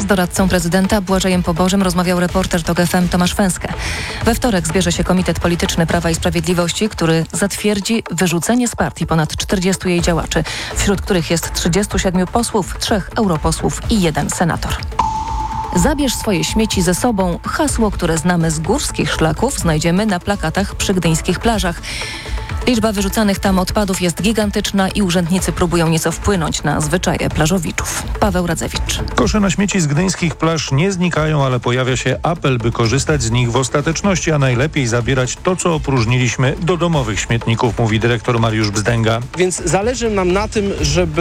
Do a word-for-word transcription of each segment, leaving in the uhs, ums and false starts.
Z doradcą prezydenta Błażejem Pobożym rozmawiał reporter TOK F M Tomasz Fęskę. We wtorek zbierze się Komitet Polityczny Prawa i Sprawiedliwości, który zatwierdzi wyrzucenie z partii ponad czterdziestu jej działaczy, wśród których jest trzydziestu siedmiu posłów, trzech europosłów i jeden senator. Zabierz swoje śmieci ze sobą. Hasło, które znamy z górskich szlaków, znajdziemy na plakatach przy gdyńskich plażach. Liczba wyrzucanych tam odpadów jest gigantyczna i urzędnicy próbują nieco wpłynąć na zwyczaje plażowiczów. Paweł Radzewicz. Kosze na śmieci z gdyńskich plaż nie znikają, ale pojawia się apel, by korzystać z nich w ostateczności, a najlepiej zabierać to, co opróżniliśmy, do domowych śmietników, mówi dyrektor Mariusz Bzdęga. Więc zależy nam na tym,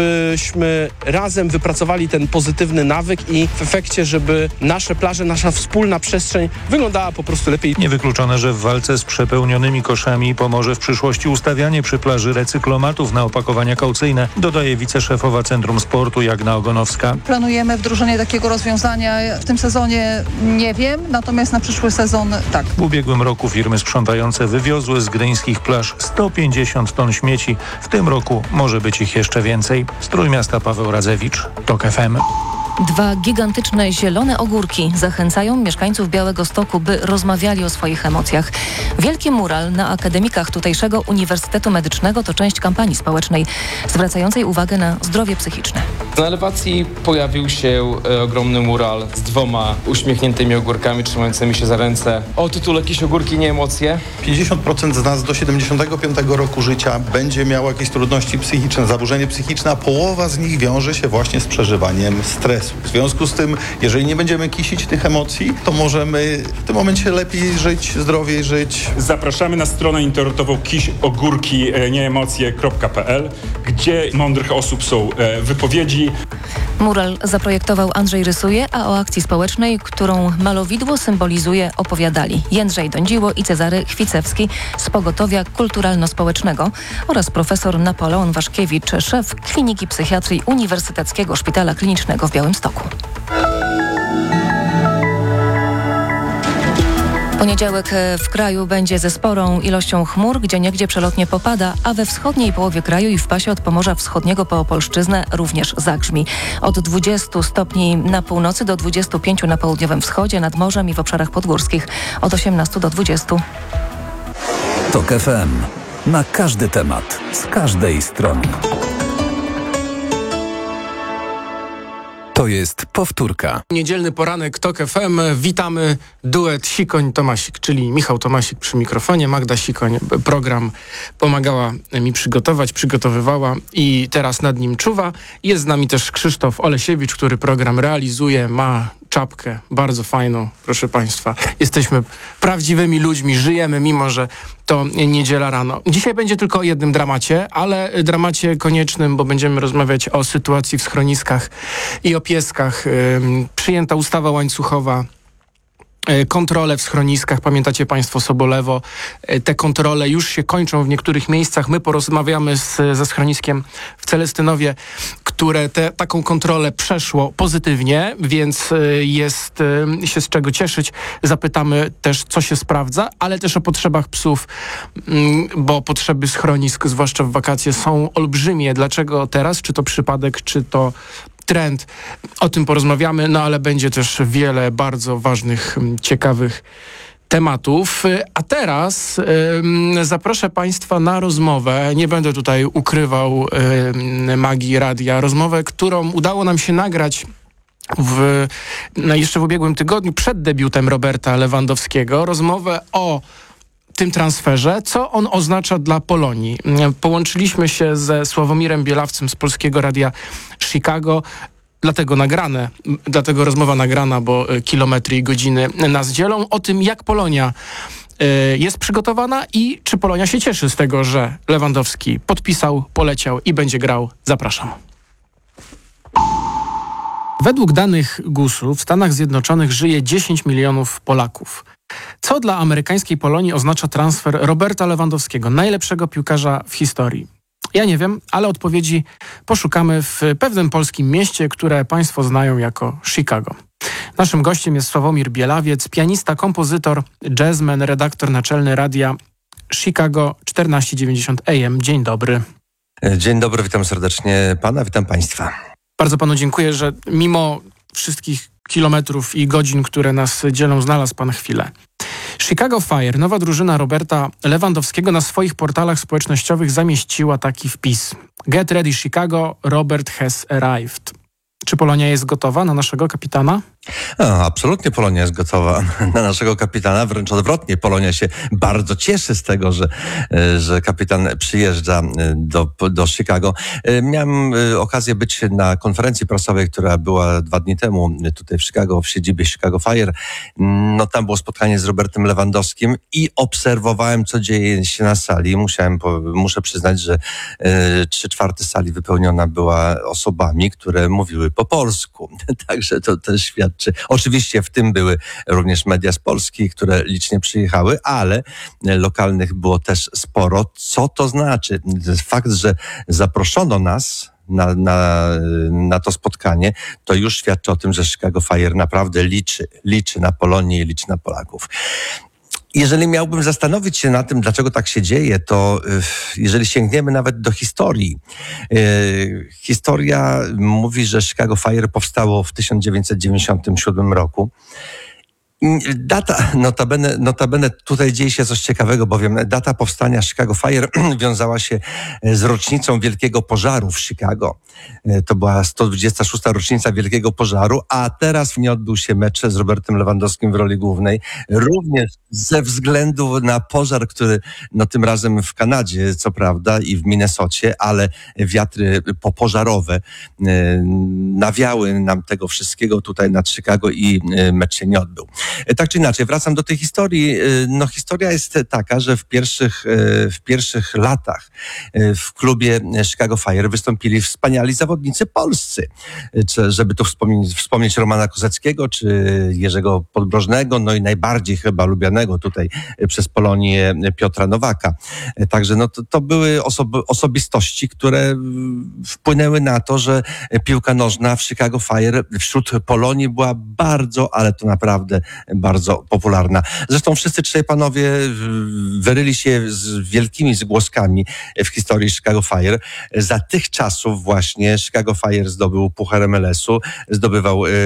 żebyśmy razem wypracowali ten pozytywny nawyk i w efekcie, żeby nasze plaże, nasza wspólna przestrzeń wyglądała po prostu lepiej. Niewykluczone, że w walce z przepełnionymi koszami pomoże w przyszłości ustawianie przy plaży recyklomatów na opakowania kaucyjne, dodaje wiceszefowa Centrum Sportu Jagna Ogonowska. Planujemy wdrożenie takiego rozwiązania w tym sezonie, nie wiem, natomiast na przyszły sezon tak. W ubiegłym roku firmy sprzątające wywiozły z gdyńskich plaż sto pięćdziesiąt ton śmieci. W tym roku może być ich jeszcze więcej. Z Trójmiasta Paweł Radzewicz, TOK F M. Dwa gigantyczne zielone ogórki zachęcają mieszkańców Białegostoku, by rozmawiali o swoich emocjach. Wielki mural na akademikach tutejszego Uniwersytetu Medycznego to część kampanii społecznej zwracającej uwagę na zdrowie psychiczne. Na elewacji pojawił się e, ogromny mural z dwoma uśmiechniętymi ogórkami trzymającymi się za ręce. O tytule Jakieś ogórki, nie emocje. pięćdziesiąt procent z nas do siedemdziesiątego piątego roku życia będzie miało jakieś trudności psychiczne, zaburzenie psychiczne, a połowa z nich wiąże się właśnie z przeżywaniem stresu. W związku z tym, jeżeli nie będziemy kisić tych emocji, to możemy w tym momencie lepiej żyć, zdrowiej żyć. Zapraszamy na stronę internetową kiś ogórki nie emocje kropka p l, gdzie mądrych osób są wypowiedzi. Mural zaprojektował Andrzej Rysuje, a o akcji społecznej, którą malowidło symbolizuje, opowiadali Jędrzej Dądziło i Cezary Chwicewski z Pogotowia Kulturalno-Społecznego oraz profesor Napoleon Waszkiewicz, szef Kliniki Psychiatrii Uniwersyteckiego Szpitala Klinicznego w Białymstoku. Poniedziałek w kraju będzie ze sporą ilością chmur, gdzieniegdzie przelotnie popada, a we wschodniej połowie kraju i w pasie od Pomorza Wschodniego po Opolszczyznę również zagrzmi. Od dwudziestu stopni na północy do dwudziestu pięciu na południowym wschodzie, nad morzem i w obszarach podgórskich. Od osiemnastu do dwudziestu. TOK F M. Na każdy temat, z każdej strony. To jest powtórka. Niedzielny poranek TOK F M. Witamy duet Sikoń-Tomasik, czyli Michał Tomasik przy mikrofonie, Magda Sikoń program pomagała mi przygotować, przygotowywała i teraz nad nim czuwa. Jest z nami też Krzysztof Olesiewicz, który program realizuje, ma czapkę bardzo fajną, proszę Państwa. Jesteśmy prawdziwymi ludźmi, żyjemy, mimo że to niedziela rano. Dzisiaj będzie tylko o jednym dramacie, ale dramacie koniecznym, bo będziemy rozmawiać o sytuacji w schroniskach i o pieskach. Ym, przyjęta ustawa łańcuchowa. Kontrole w schroniskach, pamiętacie Państwo Sobolewo, te kontrole już się kończą w niektórych miejscach. My porozmawiamy z, ze schroniskiem w Celestynowie, które te, taką kontrolę przeszło pozytywnie, więc jest się z czego cieszyć. Zapytamy też, co się sprawdza, ale też o potrzebach psów, bo potrzeby schronisk, zwłaszcza w wakacje, są olbrzymie. Dlaczego teraz? Czy to przypadek, czy to trend? O tym porozmawiamy, no ale będzie też wiele bardzo ważnych, ciekawych tematów. A teraz y, zaproszę Państwa na rozmowę. Nie będę tutaj ukrywał y, magii radia. Rozmowę, którą udało nam się nagrać w, no jeszcze w ubiegłym tygodniu przed debiutem Roberta Lewandowskiego. Rozmowę o tym transferze, co on oznacza dla Polonii. Połączyliśmy się ze Sławomirem Bielawcem z Polskiego Radia Chicago, dlatego nagrane, dlatego rozmowa nagrana, bo kilometry i godziny nas dzielą, o tym, jak Polonia y, jest przygotowana i czy Polonia się cieszy z tego, że Lewandowski podpisał, poleciał i będzie grał. Zapraszam. Według danych gusu w Stanach Zjednoczonych żyje dziesięć milionów Polaków. Co dla amerykańskiej Polonii oznacza transfer Roberta Lewandowskiego, najlepszego piłkarza w historii? Ja nie wiem, ale odpowiedzi poszukamy w pewnym polskim mieście, które Państwo znają jako Chicago. Naszym gościem jest Sławomir Bielawiec, pianista, kompozytor, jazzman, redaktor naczelny radia Chicago czternaście dziewięćdziesiąt A M. Dzień dobry. Dzień dobry, witam serdecznie Pana, witam Państwa. Bardzo Panu dziękuję, że mimo wszystkich kilometrów i godzin, które nas dzielą, znalazł pan chwilę. Chicago Fire, nowa drużyna Roberta Lewandowskiego, na swoich portalach społecznościowych zamieściła taki wpis. Get ready Chicago, Robert has arrived. Czy Polonia jest gotowa na naszego kapitana? No, absolutnie Polonia jest gotowa na naszego kapitana, wręcz odwrotnie. Polonia się bardzo cieszy z tego, że, że kapitan przyjeżdża do, do Chicago. Miałem okazję być na konferencji prasowej, która była dwa dni temu tutaj w Chicago, w siedzibie Chicago Fire. No tam było spotkanie z Robertem Lewandowskim i obserwowałem, co dzieje się na sali. Musiałem, muszę przyznać, że trzy czwarte sali wypełniona była osobami, które mówiły po polsku. Także to też świadczy. Oczywiście w tym były również media z Polski, które licznie przyjechały, ale lokalnych było też sporo. Co to znaczy? Fakt, że zaproszono nas na, na, na to spotkanie, to już świadczy o tym, że Chicago Fire naprawdę liczy, liczy na Polonię i liczy na Polaków. Jeżeli miałbym zastanowić się na tym, dlaczego tak się dzieje, to jeżeli sięgniemy nawet do historii. Historia mówi, że Chicago Fire powstało w tysiąc dziewięćset dziewięćdziesiątym siódmym roku. Data, notabene, notabene tutaj dzieje się coś ciekawego, bowiem data powstania Chicago Fire wiązała się z rocznicą Wielkiego Pożaru w Chicago. To była sto dwudziesta szósta rocznica Wielkiego Pożaru, a teraz nie odbył się mecz z Robertem Lewandowskim w roli głównej. Również ze względu na pożar, który no tym razem w Kanadzie, co prawda, i w Minnesocie, ale wiatry popożarowe nawiały nam tego wszystkiego tutaj nad Chicago i mecz się nie odbył. Tak czy inaczej, wracam do tej historii. No historia jest taka, że w pierwszych, w pierwszych latach w klubie Chicago Fire wystąpili wspaniali zawodnicy polscy. Czy, żeby tu wspomnieć, wspomnieć Romana Kozackiego, czy Jerzego Podbrożnego, no i najbardziej chyba lubianego tutaj przez Polonię Piotra Nowaka. Także no to, to były osoby, osobistości, które wpłynęły na to, że piłka nożna w Chicago Fire wśród Polonii była bardzo, ale to naprawdę bardzo popularna. Zresztą wszyscy trzej panowie wyryli się z wielkimi zgłoskami w historii Chicago Fire. Za tych czasów właśnie Chicago Fire zdobył puchar M L S-u, zdobywał yy,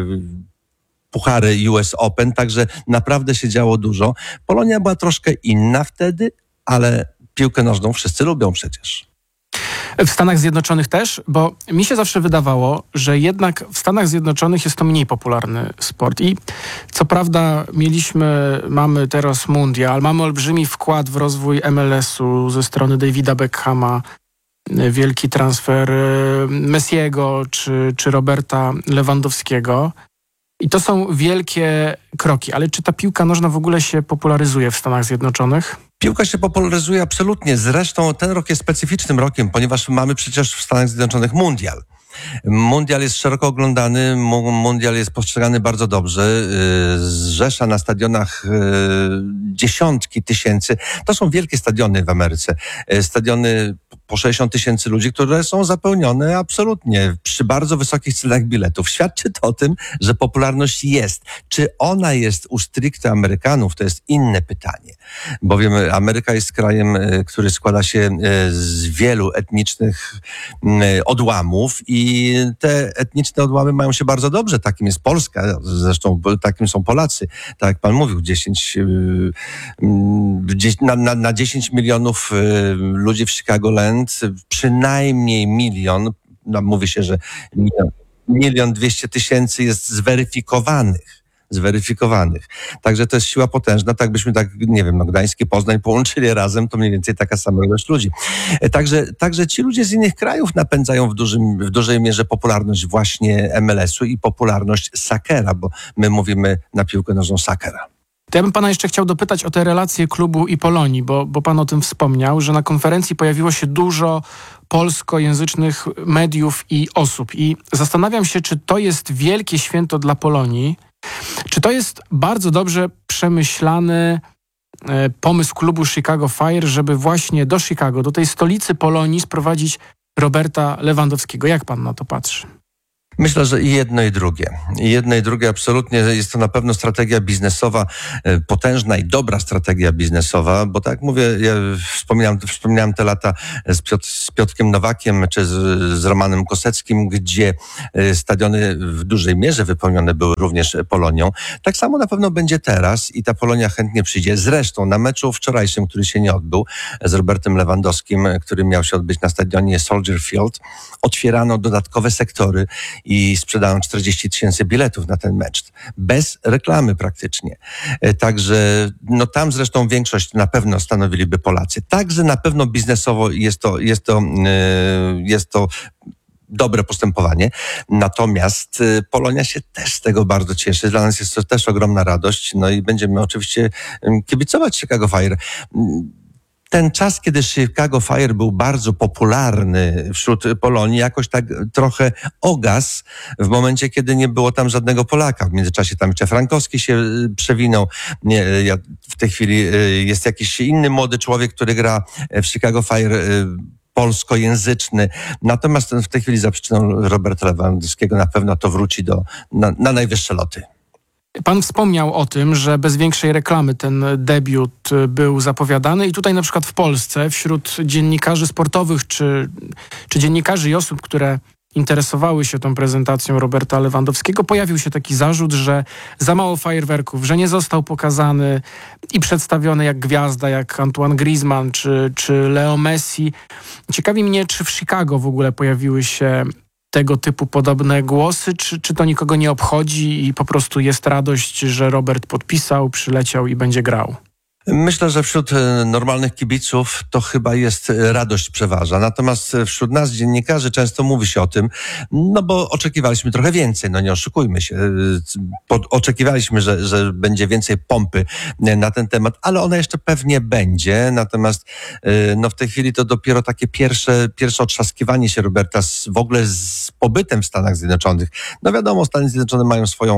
puchary U S Open, także naprawdę się działo dużo. Polonia była troszkę inna wtedy, ale piłkę nożną wszyscy lubią przecież. W Stanach Zjednoczonych też, bo mi się zawsze wydawało, że jednak w Stanach Zjednoczonych jest to mniej popularny sport. I co prawda mieliśmy, mamy teraz mundial, mamy olbrzymi wkład w rozwój M L S-u ze strony Davida Beckhama, wielki transfer Messiego czy, czy Roberta Lewandowskiego. I to są wielkie kroki. Ale czy ta piłka nożna w ogóle się popularyzuje w Stanach Zjednoczonych? Piłka się popularyzuje absolutnie. Zresztą ten rok jest specyficznym rokiem, ponieważ mamy przecież w Stanach Zjednoczonych mundial. Mundial jest szeroko oglądany, mundial jest postrzegany bardzo dobrze. Zrzesza na stadionach dziesiątki tysięcy. To są wielkie stadiony w Ameryce. Stadiony po sześćdziesiąt tysięcy ludzi, które są zapełnione absolutnie przy bardzo wysokich cenach biletów. Świadczy to o tym, że popularność jest. Czy ona jest u stricte Amerykanów, to jest inne pytanie. Bowiem Ameryka jest krajem, który składa się z wielu etnicznych odłamów i te etniczne odłamy mają się bardzo dobrze. Takim jest Polska, zresztą takim są Polacy. Tak jak pan mówił, dziesięć, na, na, na dziesięć milionów ludzi w Chicagoland przynajmniej milion, no mówi się, że milion, milion dwieście tysięcy jest zweryfikowanych. zweryfikowanych. Także to jest siła potężna. Tak byśmy tak, nie wiem, no Gdańsk i Poznań połączyli razem, to mniej więcej taka sama ilość ludzi. Także, także ci ludzie z innych krajów napędzają w, dużym, w dużej mierze popularność właśnie M L S-u i popularność Sakera, bo my mówimy na piłkę nożną Sakera. To ja bym pana jeszcze chciał dopytać o te relacje klubu i Polonii, bo, bo pan o tym wspomniał, że na konferencji pojawiło się dużo polskojęzycznych mediów i osób. I zastanawiam się, czy to jest wielkie święto dla Polonii, czy to jest bardzo dobrze przemyślany e, pomysł klubu Chicago Fire, żeby właśnie do Chicago, do tej stolicy Polonii sprowadzić Roberta Lewandowskiego. Jak pan na to patrzy? Myślę, że i jedno i drugie. I jedno i drugie absolutnie. Jest to na pewno strategia biznesowa, e, potężna i dobra strategia biznesowa, bo tak jak mówię, ja wspominałem, wspominałem te lata z, Piotr, z Piotrkiem Nowakiem czy z, z Romanem Koseckim, gdzie e, stadiony w dużej mierze wypełnione były również Polonią. Tak samo na pewno będzie teraz i ta Polonia chętnie przyjdzie. Zresztą na meczu wczorajszym, który się nie odbył, z Robertem Lewandowskim, który miał się odbyć na stadionie Soldier Field, otwierano dodatkowe sektory i sprzedano czterdzieści tysięcy biletów na ten mecz. Bez reklamy praktycznie. Także no tam zresztą większość na pewno stanowiliby Polacy. Także na pewno biznesowo jest to, jest to, jest to dobre postępowanie. Natomiast Polonia się też z tego bardzo cieszy. Dla nas jest to też ogromna radość. No i będziemy oczywiście kibicować Chicago Fire. Ten czas, kiedy Chicago Fire był bardzo popularny wśród Polonii, jakoś tak trochę ogasł w momencie, kiedy nie było tam żadnego Polaka. W międzyczasie tam jeszcze Frankowski się przewinął. Nie, ja, w tej chwili jest jakiś inny młody człowiek, który gra w Chicago Fire, polskojęzyczny. Natomiast w tej chwili za przyczyną Roberta Lewandowskiego na pewno to wróci do, na, na najwyższe loty. Pan wspomniał o tym, że bez większej reklamy ten debiut był zapowiadany i tutaj na przykład w Polsce wśród dziennikarzy sportowych czy, czy dziennikarzy i osób, które interesowały się tą prezentacją Roberta Lewandowskiego, pojawił się taki zarzut, że za mało fajerwerków, że nie został pokazany i przedstawiony jak gwiazda, jak Antoine Griezmann czy, czy Leo Messi. Ciekawi mnie, czy w Chicago w ogóle pojawiły się tego typu podobne głosy, czy, czy to nikogo nie obchodzi i po prostu jest radość, że Robert podpisał, przyleciał i będzie grał? Myślę, że wśród normalnych kibiców to chyba jest radość przeważa. Natomiast wśród nas, dziennikarzy, często mówi się o tym, no bo oczekiwaliśmy trochę więcej, no nie oszukujmy się. Oczekiwaliśmy, że, że będzie więcej pompy na ten temat, ale ona jeszcze pewnie będzie. Natomiast no w tej chwili to dopiero takie pierwsze, pierwsze otrzaskiwanie się Roberta z, w ogóle z pobytem w Stanach Zjednoczonych. No wiadomo, Stany Zjednoczone mają swoją,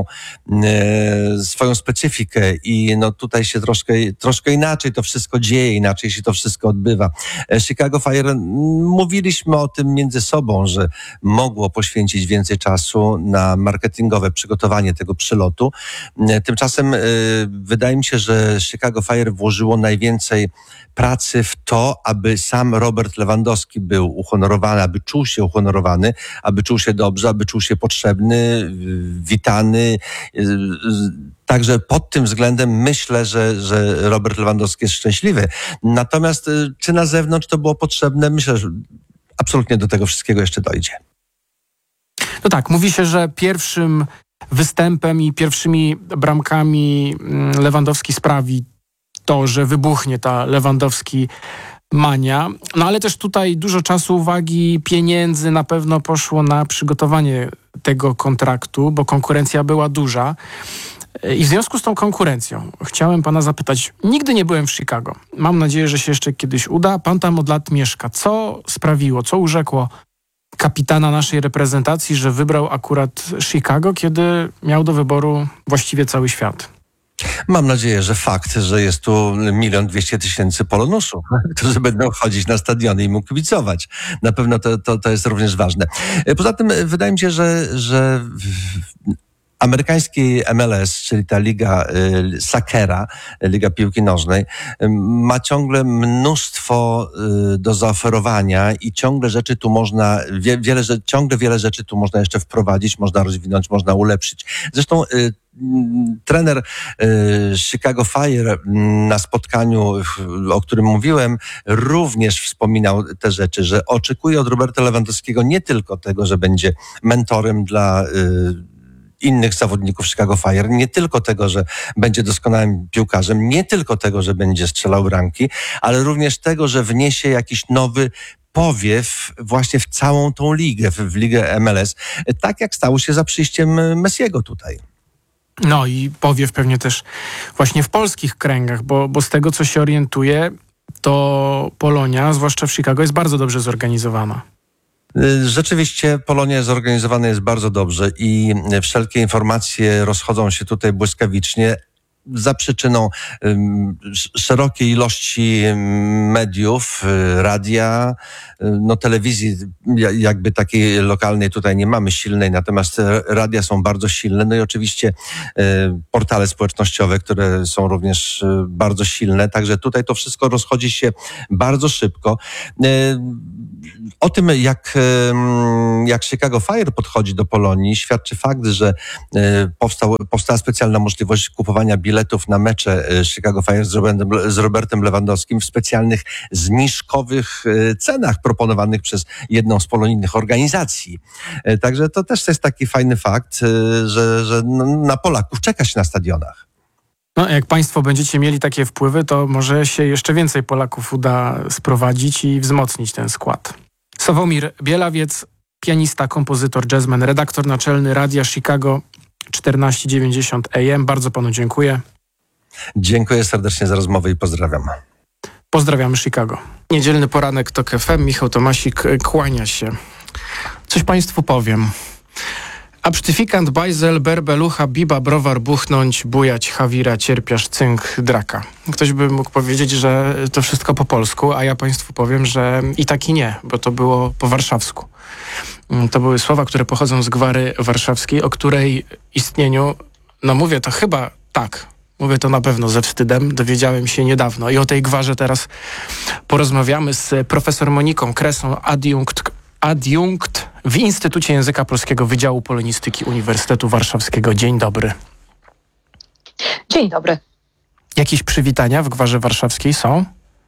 e, swoją specyfikę i no tutaj się troszkę, troszkę Troszkę inaczej to wszystko dzieje, inaczej się to wszystko odbywa. Chicago Fire, mówiliśmy o tym między sobą, że mogło poświęcić więcej czasu na marketingowe przygotowanie tego przylotu. Tymczasem y, wydaje mi się, że Chicago Fire włożyło najwięcej pracy w to, aby sam Robert Lewandowski był uhonorowany, aby czuł się uhonorowany, aby czuł się dobrze, aby czuł się potrzebny, witany. Także pod tym względem myślę, że, że Robert Lewandowski jest szczęśliwy. Natomiast czy na zewnątrz to było potrzebne? Myślę, że absolutnie do tego wszystkiego jeszcze dojdzie. No tak, mówi się, że pierwszym występem i pierwszymi bramkami Lewandowski sprawi to, że wybuchnie ta Lewandowski mania. No ale też tutaj dużo czasu, uwagi, pieniędzy na pewno poszło na przygotowanie tego kontraktu, bo konkurencja była duża. I w związku z tą konkurencją chciałem pana zapytać, nigdy nie byłem w Chicago. Mam nadzieję, że się jeszcze kiedyś uda. Pan tam od lat mieszka. Co sprawiło, co urzekło kapitana naszej reprezentacji, że wybrał akurat Chicago, kiedy miał do wyboru właściwie cały świat? Mam nadzieję, że fakt, że jest tu milion dwieście tysięcy Polonusów, którzy będą chodzić na stadiony i mu kibicować. Na pewno to, to, to jest również ważne. Poza tym wydaje mi się, że, że amerykański M L S, czyli ta liga y, Sakera, liga piłki nożnej, y, ma ciągle mnóstwo y, do zaoferowania i ciągle rzeczy tu można, wie, wiele, ciągle wiele rzeczy tu można jeszcze wprowadzić, można rozwinąć, można ulepszyć. Zresztą y, trener y, Chicago Fire na spotkaniu, o którym mówiłem, również wspominał te rzeczy, że oczekuje od Roberta Lewandowskiego nie tylko tego, że będzie mentorem dla y, innych zawodników Chicago Fire, nie tylko tego, że będzie doskonałym piłkarzem, nie tylko tego, że będzie strzelał bramki, ale również tego, że wniesie jakiś nowy powiew właśnie w całą tą ligę, w, w ligę M L S, tak jak stało się za przyjściem Messiego tutaj. No i powiew pewnie też właśnie w polskich kręgach, bo, bo z tego, co się orientuję, to Polonia, zwłaszcza w Chicago, jest bardzo dobrze zorganizowana. Rzeczywiście Polonia zorganizowana jest bardzo dobrze i wszelkie informacje rozchodzą się tutaj błyskawicznie. za przyczyną szerokiej ilości mediów, radia, no telewizji jakby takiej lokalnej tutaj nie mamy silnej, natomiast radia są bardzo silne, no i oczywiście portale społecznościowe, które są również bardzo silne, także tutaj to wszystko rozchodzi się bardzo szybko. O tym, jak, jak Chicago Fire podchodzi do Polonii, świadczy fakt, że powstał, powstała specjalna możliwość kupowania biletów na mecze Chicago Fire z Robertem, z Robertem Lewandowskim w specjalnych zniżkowych cenach proponowanych przez jedną z polonijnych organizacji. Także to też jest taki fajny fakt, że, że na Polaków czeka się na stadionach. No, jak państwo będziecie mieli takie wpływy, to może się jeszcze więcej Polaków uda sprowadzić i wzmocnić ten skład. Sławomir Bielawiec, pianista, kompozytor, jazzman, redaktor naczelny Radia Chicago czternaście dziewięćdziesiąt A M. Bardzo panu dziękuję. Dziękuję serdecznie za rozmowę i pozdrawiam. Pozdrawiamy Chicago. Niedzielny poranek TOK F M. Michał Tomasik kłania się. Coś państwu powiem. Absztyfikant, bajzel, berbelucha, biba, browar, buchnąć, bujać, hawira, cierpiasz, cynk, draka. Ktoś by mógł powiedzieć, że to wszystko po polsku, a ja państwu powiem, że i tak i nie, bo to było po warszawsku. To były słowa, które pochodzą z gwary warszawskiej, o której istnieniu, no mówię to chyba tak, mówię to na pewno ze wstydem, dowiedziałem się niedawno i o tej gwarze teraz porozmawiamy z profesor Moniką Kresą, adiunkt adiunkt w Instytucie Języka Polskiego Wydziału Polonistyki Uniwersytetu Warszawskiego. Dzień dobry. Dzień dobry. Jakieś przywitania w gwarze warszawskiej są?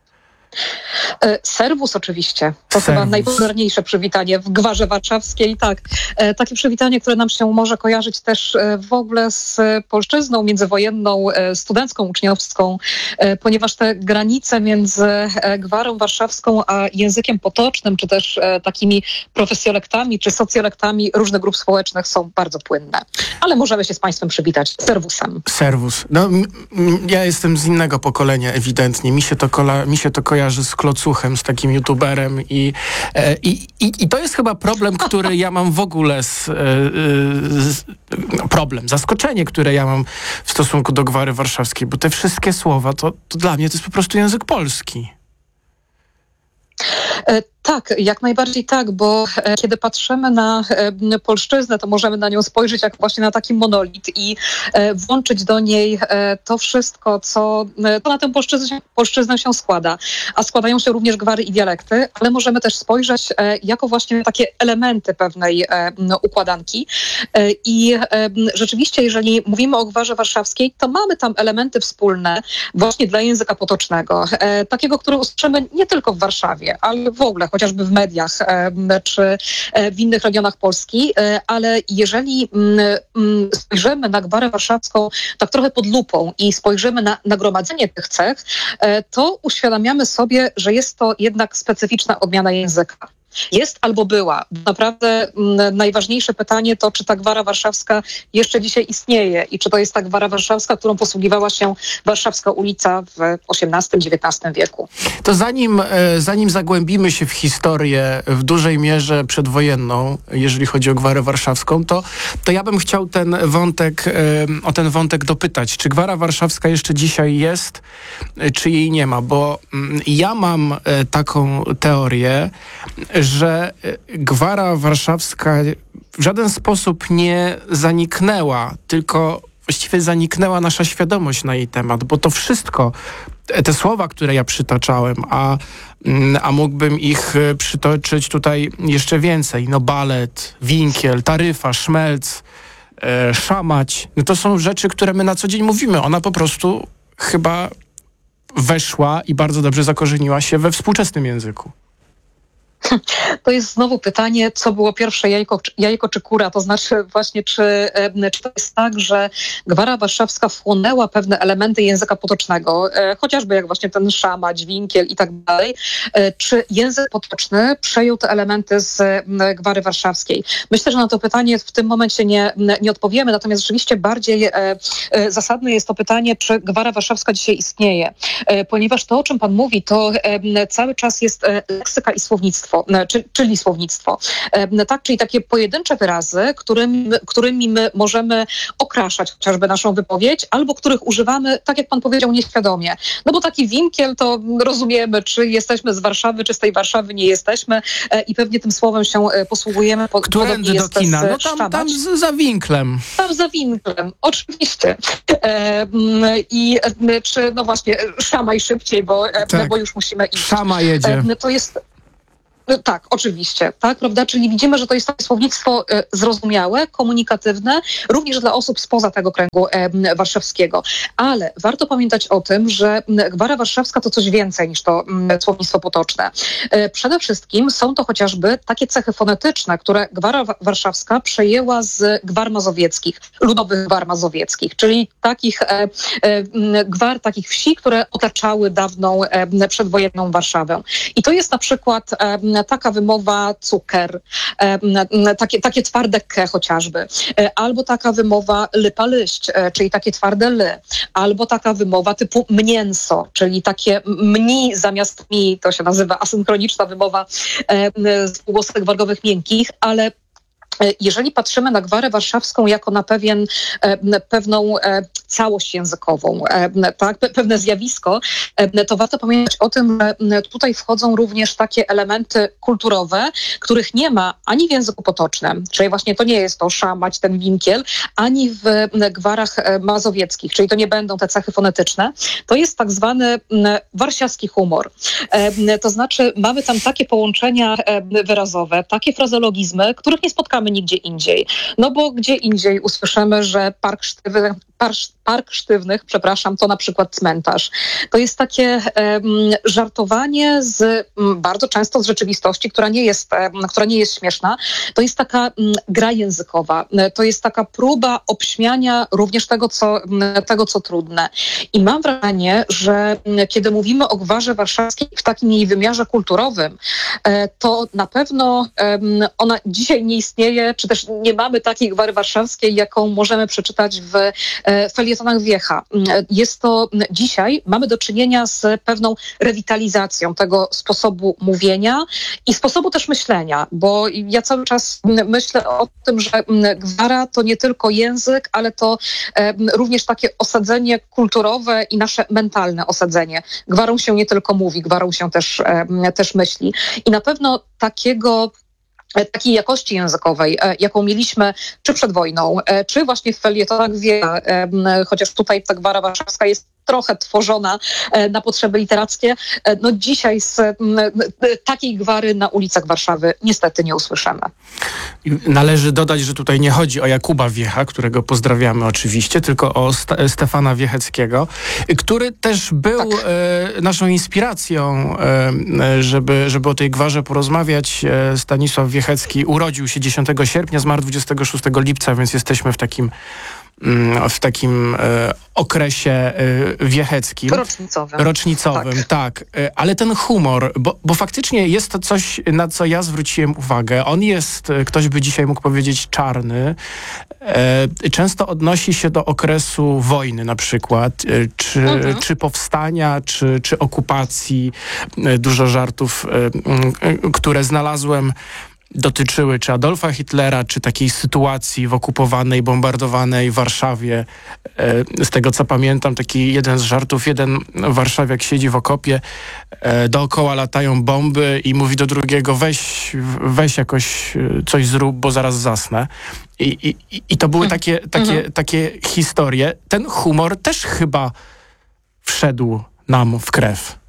E, serwus oczywiście. To Serwus. Chyba najpopularniejsze przywitanie w gwarze warszawskiej. Tak, e, takie przywitanie, które nam się może kojarzyć też e, w ogóle z polszczyzną międzywojenną, e, studencką, uczniowską, e, ponieważ te granice między e, gwarą warszawską a językiem potocznym, czy też e, takimi profesjolektami, czy socjolektami różnych grup społecznych są bardzo płynne. Ale możemy się z państwem przywitać serwusem. Serwus. No, m- m- ja jestem z innego pokolenia ewidentnie. Mi się to, kola- mi się to kojarzy z Klocuchem, z takim youtuberem i, e, i, i, i to jest chyba problem, który ja mam w ogóle z, e, z, no problem, zaskoczenie, które ja mam w stosunku do gwary warszawskiej, bo te wszystkie słowa, to, to dla mnie to jest po prostu język polski. E, Tak, jak najbardziej tak, bo e, kiedy patrzymy na e, polszczyznę, to możemy na nią spojrzeć jak właśnie na taki monolit i e, włączyć do niej e, to wszystko, co e, to na tę polszczyznę, polszczyznę się składa. A składają się również gwary i dialekty, ale możemy też spojrzeć e, jako właśnie na takie elementy pewnej e, no, układanki. E, I e, rzeczywiście, jeżeli mówimy o gwarze warszawskiej, to mamy tam elementy wspólne właśnie dla języka potocznego. E, takiego, który usłyszymy nie tylko w Warszawie, ale w ogóle, chociażby w mediach czy w innych regionach Polski, ale jeżeli spojrzymy na gwarę warszawską tak trochę pod lupą i spojrzymy na nagromadzenie tych cech, to uświadamiamy sobie, że jest to jednak specyficzna odmiana języka. Jest albo była. Naprawdę m, najważniejsze pytanie to, czy ta gwara warszawska jeszcze dzisiaj istnieje i czy to jest ta gwara warszawska, którą posługiwała się Warszawska ulica w osiemnastym dziewiętnastym wieku. To zanim, zanim zagłębimy się w historię w dużej mierze przedwojenną, jeżeli chodzi o gwarę warszawską, to, to ja bym chciał ten wątek, o ten wątek dopytać. Czy gwara warszawska jeszcze dzisiaj jest, czy jej nie ma? Bo ja mam taką teorię, że gwara warszawska w żaden sposób nie zaniknęła, tylko właściwie zaniknęła nasza świadomość na jej temat, bo to wszystko, te słowa, które ja przytaczałem, a, a mógłbym ich przytoczyć tutaj jeszcze więcej, no balet, winkiel, taryfa, szmelc, e, szamać, no to są rzeczy, które my na co dzień mówimy. Ona po prostu chyba weszła i bardzo dobrze zakorzeniła się we współczesnym języku. To jest znowu pytanie, co było pierwsze, jajko, jajko czy kura? To znaczy właśnie, czy, czy to jest tak, że gwara warszawska wchłonęła pewne elementy języka potocznego, e, chociażby jak właśnie ten szama, dźwinkiel i tak dalej, e, czy język potoczny przejął te elementy z e, gwary warszawskiej? Myślę, że na to pytanie w tym momencie nie, nie odpowiemy, natomiast rzeczywiście bardziej e, e, zasadne jest to pytanie, czy gwara warszawska dzisiaj istnieje, e, ponieważ to, o czym pan mówi, to e, cały czas jest e, leksyka i słownictwo. słownictwo, czy, czyli słownictwo. Tak, czyli takie pojedyncze wyrazy, którymi, którymi my możemy okraszać chociażby naszą wypowiedź, albo których używamy, tak jak pan powiedział, nieświadomie. No bo taki winkiel to rozumiemy, czy jesteśmy z Warszawy, czy z tej Warszawy nie jesteśmy i pewnie tym słowem się posługujemy. Którędy do kina? No tam, tam z, za winklem. Tam za winklem, oczywiście. E, I czy, no właśnie, szamaj szybciej, bo, tak. bo już musimy iść. Szama jedzie. E, to jest... Tak, oczywiście, tak, prawda? Czyli widzimy, że to jest takie słownictwo e, zrozumiałe, komunikatywne, również dla osób spoza tego kręgu e, warszawskiego. Ale warto pamiętać o tym, że Gwara Warszawska to coś więcej niż to m, słownictwo potoczne. E, przede wszystkim są to chociażby takie cechy fonetyczne, które Gwara Warszawska przejęła z gwar mazowieckich, ludowych gwar mazowieckich, czyli takich e, e, gwar, takich wsi, które otaczały dawną e, przedwojenną Warszawę. I to jest na przykład e, taka wymowa cuker, e, takie, takie twarde ke chociażby, e, albo taka wymowa lypa-lyść, e, czyli takie twarde ly, albo taka wymowa typu mnięso, czyli takie mni zamiast mi, to się nazywa asynchroniczna wymowa e, z półgłosek wargowych miękkich, ale jeżeli patrzymy na Gwarę Warszawską jako na pewien, pewną całość językową, tak, pewne zjawisko, to warto pamiętać o tym, że tutaj wchodzą również takie elementy kulturowe, których nie ma ani w języku potocznym, czyli właśnie to nie jest to szamać, ten winkiel, ani w gwarach mazowieckich, czyli to nie będą te cechy fonetyczne. To jest tak zwany warsiawski humor. To znaczy mamy tam takie połączenia wyrazowe, takie frazeologizmy, których nie spotkamy nigdzie indziej. No bo gdzie indziej usłyszymy, że park sztywny, park, park sztywnych, przepraszam, to na przykład cmentarz. To jest takie um, żartowanie z um, bardzo często z rzeczywistości, która nie jest, um, która nie jest śmieszna. To jest taka um, gra językowa. To jest taka próba obśmiania również tego, co, um, tego, co trudne. I mam wrażenie, że um, kiedy mówimy o Gwarze Warszawskiej w takim jej wymiarze kulturowym, e, to na pewno um, ona dzisiaj nie istnieje, czy też nie mamy takiej Gwary Warszawskiej, jaką możemy przeczytać w e, felietonach Wiecha. Jest to dzisiaj, mamy do czynienia z pewną rewitalizacją tego sposobu mówienia i sposobu też myślenia, bo ja cały czas myślę o tym, że Gwara to nie tylko język, ale to e, również takie osadzenie kulturowe i nasze mentalne osadzenie. Gwarą się nie tylko mówi, gwarą się też, e, też myśli. I na pewno takiego takiej jakości językowej, jaką mieliśmy czy przed wojną, czy właśnie w felietonach Wiecha, chociaż tutaj ta Gwara Warszawska jest trochę tworzona na potrzeby literackie. No dzisiaj z takiej gwary na ulicach Warszawy niestety nie usłyszymy. Należy dodać, że tutaj nie chodzi o Jakuba Wiecha, którego pozdrawiamy oczywiście, tylko o St- Stefana Wiecheckiego, który też był tak. e, naszą inspiracją, e, żeby, żeby o tej gwarze porozmawiać. E, Stanisław Wiechecki urodził się dziesiątego sierpnia, zmarł dwudziestego szóstego lipca, więc jesteśmy w takim w takim e, okresie e, wiecheckim. Rocznicowym. Rocznicowym, tak. tak. E, ale ten humor, bo, bo faktycznie jest to coś, na co ja zwróciłem uwagę. On jest, ktoś by dzisiaj mógł powiedzieć, czarny. E, często odnosi się do okresu wojny na przykład, e, czy, mhm. czy powstania, czy, czy okupacji. E, dużo żartów, e, e, które znalazłem, dotyczyły czy Adolfa Hitlera, czy takiej sytuacji w okupowanej, bombardowanej Warszawie. E, z tego co pamiętam, taki jeden z żartów, jeden warszawiak siedzi w okopie, e, dookoła latają bomby i mówi do drugiego, weź, weź jakoś coś zrób, bo zaraz zasnę. I, i, i to były takie, takie, mhm. takie historie. Ten humor też chyba wszedł nam w krew.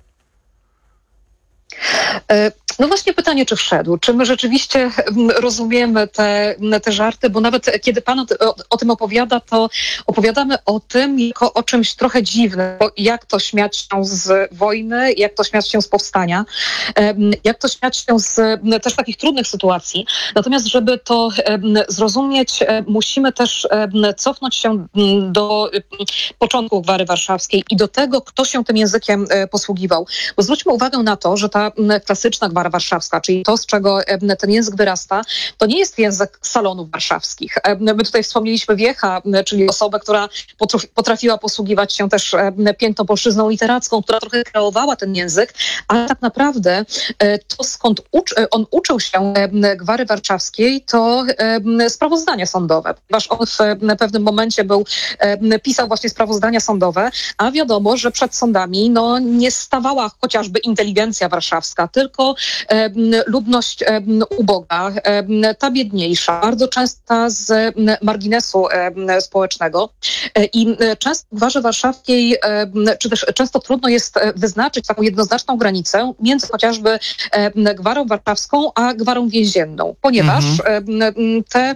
No właśnie pytanie, czy wszedł? Czy my rzeczywiście rozumiemy te, te żarty? Bo nawet kiedy pan o, o, o tym opowiada, to opowiadamy o tym jako o czymś trochę dziwnym. Bo jak to śmiać się z wojny, jak to śmiać się z powstania, jak to śmiać się z też takich trudnych sytuacji. Natomiast żeby to zrozumieć, musimy też cofnąć się do początku Gwary Warszawskiej i do tego, kto się tym językiem posługiwał. Bo zwróćmy uwagę na to, że ta klasyczna Gwara Gwara Warszawska, czyli to, z czego ten język wyrasta, to nie jest język salonów warszawskich. My tutaj wspomnieliśmy Wiecha, czyli osobę, która potrafiła posługiwać się też piękną polszczyzną literacką, która trochę kreowała ten język, ale tak naprawdę to, skąd ucz, on uczył się Gwary Warszawskiej, to sprawozdania sądowe, ponieważ on w pewnym momencie był, pisał właśnie sprawozdania sądowe, a wiadomo, że przed sądami no, nie stawała chociażby inteligencja warszawska, tylko ludność uboga, ta biedniejsza, bardzo często z marginesu społecznego. I często w Gwarze Warszawskiej, czy też często trudno jest wyznaczyć taką jednoznaczną granicę między chociażby Gwarą Warszawską a Gwarą Więzienną, ponieważ mhm. te,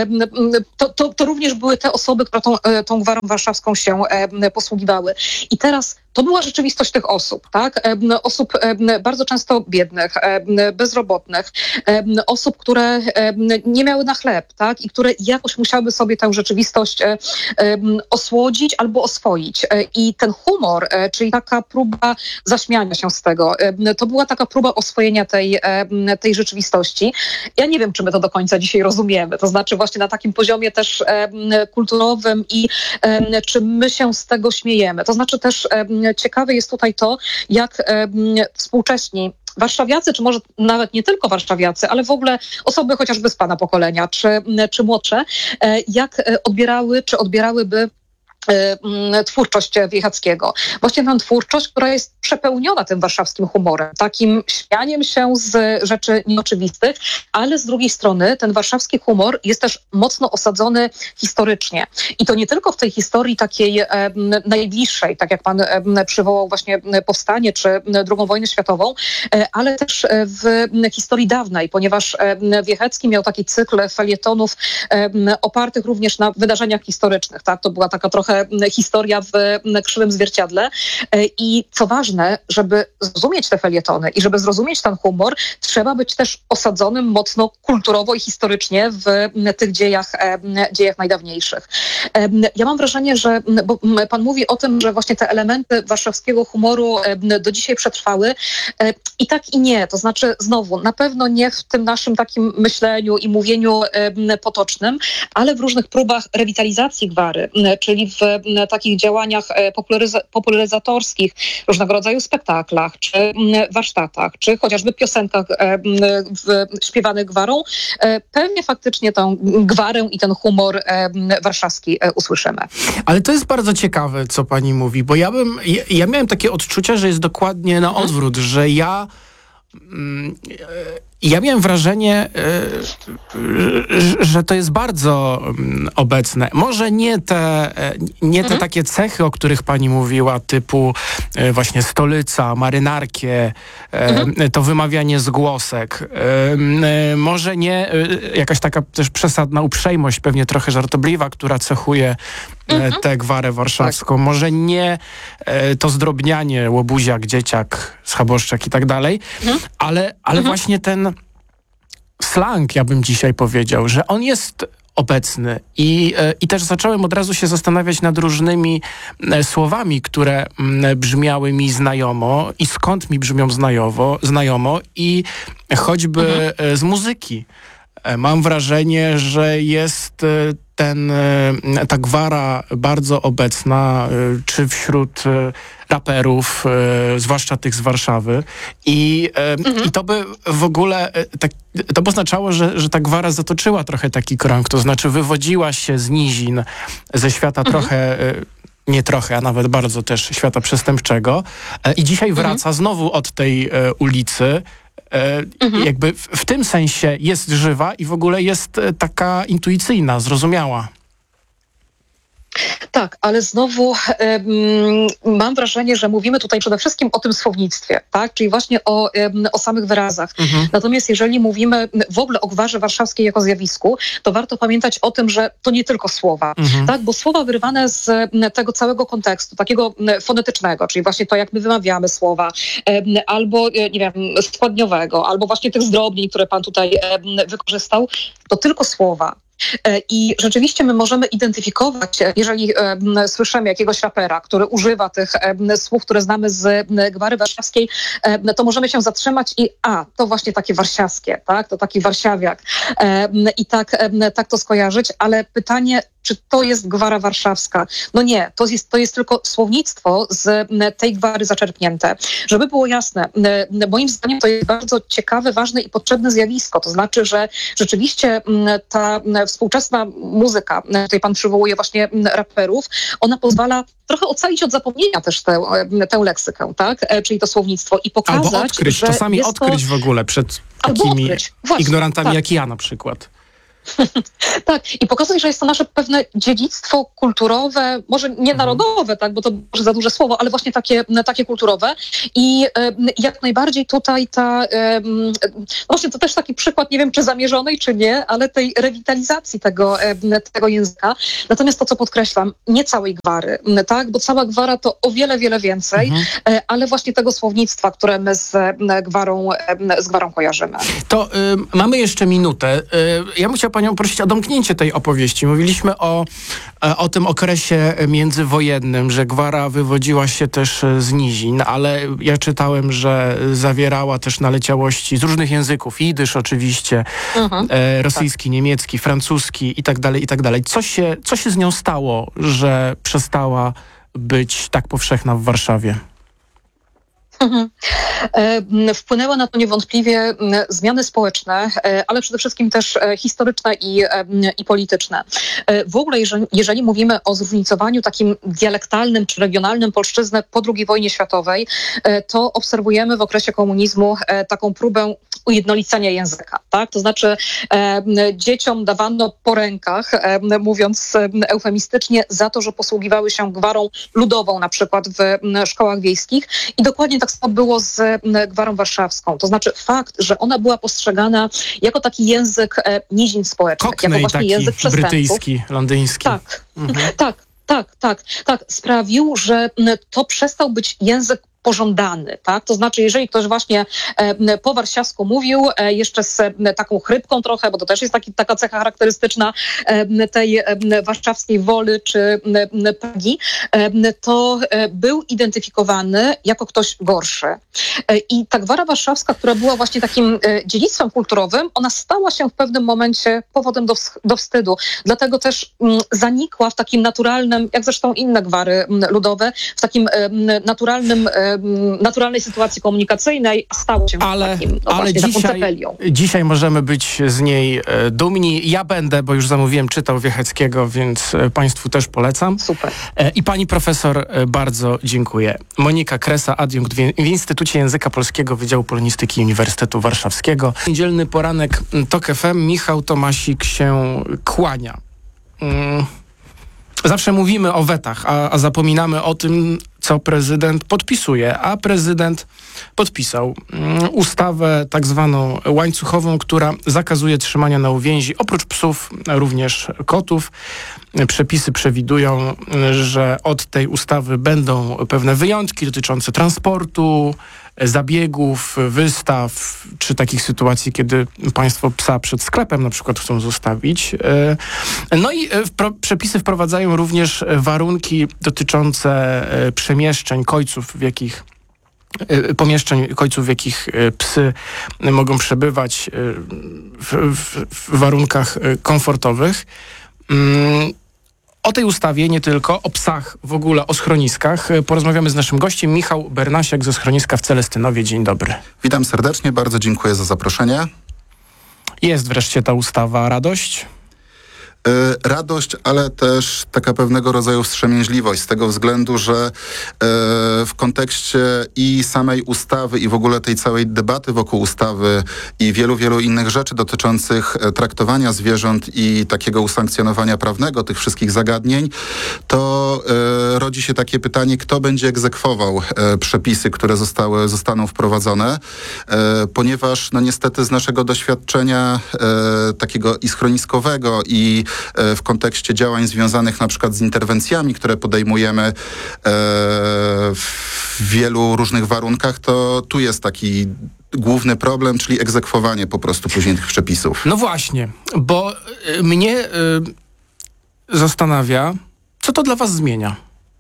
to, to, to również były te osoby, które tą, tą Gwarą Warszawską się posługiwały. I teraz to była rzeczywistość tych osób, tak? Osób bardzo często biednych, bezrobotnych, osób, które nie miały na chleb, tak? I które jakoś musiały sobie tę rzeczywistość osłodzić albo oswoić. I ten humor, czyli taka próba zaśmiania się z tego, to była taka próba oswojenia tej, tej rzeczywistości. Ja nie wiem, czy my to do końca dzisiaj rozumiemy. To znaczy właśnie na takim poziomie też kulturowym i czy my się z tego śmiejemy. To znaczy też ciekawe jest tutaj to, jak e, współcześni warszawiacy, czy może nawet nie tylko warszawiacy, ale w ogóle osoby chociażby z pana pokolenia, czy, czy młodsze, e, jak odbierały, czy odbierałyby twórczość Wiechackiego. Właśnie tę twórczość, która jest przepełniona tym warszawskim humorem, takim śmianiem się z rzeczy nieoczywistych, ale z drugiej strony ten warszawski humor jest też mocno osadzony historycznie. I to nie tylko w tej historii takiej e, najbliższej, tak jak pan e, przywołał właśnie powstanie czy drugą wojnę światową, e, ale też w historii dawnej, ponieważ e, Wiechacki miał taki cykl felietonów e, opartych również na wydarzeniach historycznych. Tak? To była taka trochę historia w krzywym zwierciadle. I co ważne, żeby zrozumieć te felietony i żeby zrozumieć ten humor, trzeba być też osadzonym mocno kulturowo i historycznie w tych dziejach, dziejach najdawniejszych. Ja mam wrażenie, że bo pan mówi o tym, że właśnie te elementy warszawskiego humoru do dzisiaj przetrwały. I tak i nie. To znaczy znowu, na pewno nie w tym naszym takim myśleniu i mówieniu potocznym, ale w różnych próbach rewitalizacji Gwary, czyli w takich działaniach popularyza- popularyzatorskich, różnego rodzaju spektaklach, czy warsztatach, czy chociażby piosenkach w, śpiewanych Gwarą, pewnie faktycznie tę Gwarę i ten humor warszawski usłyszymy. Ale to jest bardzo ciekawe, co pani mówi, bo ja bym, ja, ja miałem takie odczucie, że jest dokładnie na odwrót, hmm. że ja mm, Ja miałem wrażenie, że to jest bardzo obecne. Może nie te, nie te mhm. takie cechy, o których pani mówiła, typu właśnie stolica, marynarkie, mhm. to wymawianie zgłosek. Może nie jakaś taka też przesadna uprzejmość, pewnie trochę żartobliwa, która cechuje mhm. tę Gwarę warszawską. Tak. Może nie to zdrobnianie, łobuziak, dzieciak, schaboszczak i tak dalej, mhm. ale, ale mhm. właśnie ten slang, ja bym dzisiaj powiedział, że on jest obecny i, i też zacząłem od razu się zastanawiać nad różnymi słowami, które brzmiały mi znajomo i skąd mi brzmią znajomo, znajomo i choćby mhm. z muzyki. Mam wrażenie, że jest ten, ta Gwara bardzo obecna, czy wśród raperów, zwłaszcza tych z Warszawy. I, mhm. i to by w ogóle, tak, to by oznaczało, że, że ta Gwara zatoczyła trochę taki krąg, to znaczy wywodziła się z nizin, ze świata mhm. trochę, nie trochę, a nawet bardzo też świata przestępczego i dzisiaj wraca mhm. znowu od tej ulicy. Mhm. Jakby w, w tym sensie jest żywa i w ogóle jest taka intuicyjna, zrozumiała. Tak, ale znowu um, mam wrażenie, że mówimy tutaj przede wszystkim o tym słownictwie, tak? Czyli właśnie o, um, o samych wyrazach. Mhm. Natomiast jeżeli mówimy w ogóle o Gwarze Warszawskiej jako zjawisku, to warto pamiętać o tym, że to nie tylko słowa, mhm. tak? Bo słowa wyrywane z tego całego kontekstu, takiego fonetycznego, czyli właśnie to, jak my wymawiamy słowa, um, albo, nie wiem, składniowego, albo właśnie tych zdrobnień, które pan tutaj um, wykorzystał, to tylko słowa. I rzeczywiście my możemy identyfikować, jeżeli słyszymy jakiegoś rapera, który używa tych słów, które znamy z Gwary Warszawskiej, to możemy się zatrzymać i a, to właśnie takie warsiawskie, tak? To taki warszawiak. I tak, tak to skojarzyć, ale pytanie, czy to jest Gwara Warszawska? No nie, to jest, to jest tylko słownictwo z tej gwary zaczerpnięte. Żeby było jasne, moim zdaniem to jest bardzo ciekawe, ważne i potrzebne zjawisko. To znaczy, że rzeczywiście ta współczesna muzyka, tutaj pan przywołuje właśnie raperów, ona pozwala trochę ocalić od zapomnienia też tę, tę leksykę, tak? Czyli to słownictwo i pokazać, albo odkryć, że czasami jest odkryć to... w ogóle przed Albo takimi odkryć. Właśnie, ignorantami tak. jak ja na przykład. Tak, i pokazuje, że jest to nasze pewne dziedzictwo kulturowe, może nie narodowe, tak, bo to może za duże słowo, ale właśnie takie, takie kulturowe. I e, jak najbardziej tutaj ta, e, właśnie to też taki przykład, nie wiem czy zamierzonej, czy nie, ale tej rewitalizacji tego, e, tego języka. Natomiast to, co podkreślam, nie całej gwary, tak, bo cała gwara to o wiele, wiele więcej, mhm. e, ale właśnie tego słownictwa, które my z e, gwarą, e, z gwarą kojarzymy. To y, mamy jeszcze minutę. Y, ja bym chciał panią prosić o domknięcie tej opowieści. Mówiliśmy o, o tym okresie międzywojennym, że gwara wywodziła się też z nizin, ale ja czytałem, że zawierała też naleciałości z różnych języków, jidysz oczywiście, mhm. e, rosyjski, tak. niemiecki, francuski i tak dalej, i tak dalej. Co się, co się z nią stało, że przestała być tak powszechna w Warszawie? Mhm. Wpłynęły na to niewątpliwie zmiany społeczne, ale przede wszystkim też historyczne i, i polityczne. W ogóle, jeżeli, jeżeli mówimy o zróżnicowaniu takim dialektalnym czy regionalnym polszczyzny po drugiej wojnie światowej, to obserwujemy w okresie komunizmu taką próbę ujednolicenia języka. Tak? To znaczy e, dzieciom dawano po rękach, e, mówiąc eufemistycznie, za to, że posługiwały się gwarą ludową na przykład w m, szkołach wiejskich. I dokładnie tak samo było z m, gwarą warszawską. To znaczy fakt, że ona była postrzegana jako taki język e, nizin społecznych, Cockney, jako właśnie taki język przestępców. brytyjski, londyński. Tak, mhm. tak, tak, tak, tak. Sprawił, że m, to przestał być język pożądany, tak? To znaczy, jeżeli ktoś właśnie e, po warsiawsku mówił, e, jeszcze z e, taką chrypką trochę, bo to też jest taki, taka cecha charakterystyczna e, tej e, warszawskiej woli czy e, pragi, e, to e, był identyfikowany jako ktoś gorszy. E, I ta gwara warszawska, która była właśnie takim e, dziedzictwem kulturowym, ona stała się w pewnym momencie powodem do, do wstydu. Dlatego też m, zanikła w takim naturalnym, jak zresztą inne gwary m, ludowe, w takim e, naturalnym e, naturalnej sytuacji komunikacyjnej, a stało się ale, takim, no ale właśnie, dzisiaj, taką cepelią. Dzisiaj możemy być z niej e, dumni. Ja będę, bo już zamówiłem, czytał Wiecheckiego, więc e, państwu też polecam. Super. E, I pani profesor e, bardzo dziękuję. Monika Kresa, adiunkt w, w Instytucie Języka Polskiego Wydziału Polonistyki Uniwersytetu Warszawskiego. Niedzielny poranek TOK F M. Michał Tomasik się kłania. Mm. Zawsze mówimy o wetach, a, a zapominamy o tym, co prezydent podpisuje. A prezydent podpisał um, ustawę tak zwaną łańcuchową, która zakazuje trzymania na uwięzi oprócz psów również kotów. Przepisy przewidują, że od tej ustawy będą pewne wyjątki dotyczące transportu, zabiegów, wystaw, czy takich sytuacji, kiedy państwo psa przed sklepem na przykład chcą zostawić. No i wpro- przepisy wprowadzają również warunki dotyczące przemieszczeń, kojców, w jakich pomieszczeń, kojców, w jakich psy mogą przebywać w, w, w warunkach komfortowych. O tej ustawie, nie tylko, o psach w ogóle, o schroniskach porozmawiamy z naszym gościem, Michał Bernasiak ze schroniska w Celestynowie. Dzień dobry. Witam serdecznie, bardzo dziękuję za zaproszenie. Jest wreszcie ta ustawa. Radość? Yy, radość, ale też taka pewnego rodzaju wstrzemięźliwość z tego względu, że yy, w kontekście i samej ustawy i w ogóle tej całej debaty wokół ustawy i wielu, wielu innych rzeczy dotyczących traktowania zwierząt i takiego usankcjonowania prawnego tych wszystkich zagadnień, to yy, rodzi się takie pytanie, kto będzie egzekwował yy, przepisy, które zostały, zostaną wprowadzone, yy, ponieważ no niestety z naszego doświadczenia yy, takiego i schroniskowego i w kontekście działań związanych na przykład z interwencjami, które podejmujemy w wielu różnych warunkach, to tu jest taki główny problem, czyli egzekwowanie po prostu później tych przepisów. No właśnie, bo y, mnie y, zastanawia, co to dla was zmienia?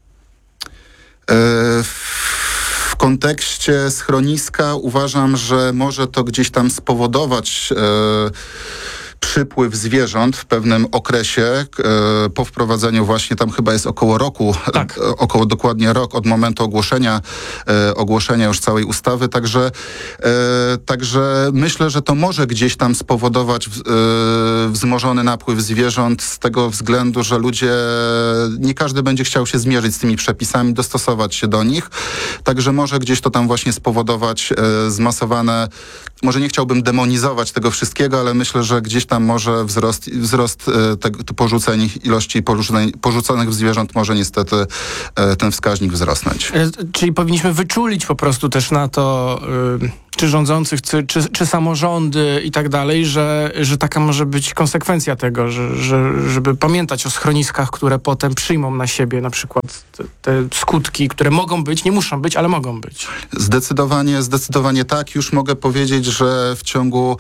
W kontekście schroniska uważam, że może to gdzieś tam spowodować e, przypływ zwierząt w pewnym okresie e, po wprowadzeniu właśnie tam chyba jest około roku, tak. e, około dokładnie rok od momentu ogłoszenia e, ogłoszenia już całej ustawy, także e, także myślę, że to może gdzieś tam spowodować w, e, wzmożony napływ zwierząt z tego względu, że ludzie, nie każdy będzie chciał się zmierzyć z tymi przepisami, dostosować się do nich, także może gdzieś to tam właśnie spowodować e, zmasowane, może nie chciałbym demonizować tego wszystkiego, ale myślę, że gdzieś tam może wzrost, wzrost e, te, te porzuceń, ilości porzuceń, porzuconych zwierząt może niestety e, ten wskaźnik wzrosnąć. E, czyli powinniśmy wyczulić po prostu też na to, y, czy rządzących, czy, czy, czy samorządy i tak dalej, że, że taka może być konsekwencja tego, że, że, żeby pamiętać o schroniskach, które potem przyjmą na siebie na przykład te, te skutki, które mogą być, nie muszą być, ale mogą być. Zdecydowanie, zdecydowanie tak. Już mogę powiedzieć, że w ciągu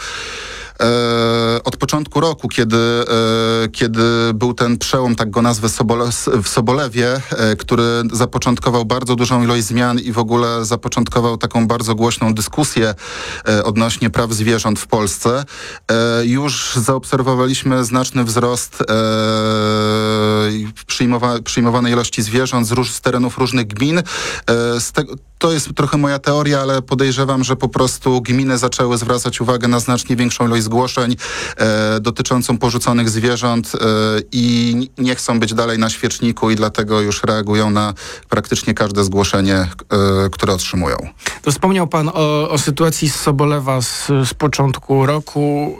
E, od początku roku, kiedy, e, kiedy był ten przełom, tak go nazwę, Sobole, w Sobolewie, e, który zapoczątkował bardzo dużą ilość zmian i w ogóle zapoczątkował taką bardzo głośną dyskusję e, odnośnie praw zwierząt w Polsce, e, już zaobserwowaliśmy znaczny wzrost e, przyjmowa, przyjmowanej ilości zwierząt z, róż, z terenów różnych gmin. E, z te, to jest trochę moja teoria, ale podejrzewam, że po prostu gminy zaczęły zwracać uwagę na znacznie większą ilość zgłoszeń e, dotyczącą porzuconych zwierząt e, i nie chcą być dalej na świeczniku i dlatego już reagują na praktycznie każde zgłoszenie, e, które otrzymują. To wspomniał pan o, o sytuacji z Sobolewa z, z początku roku.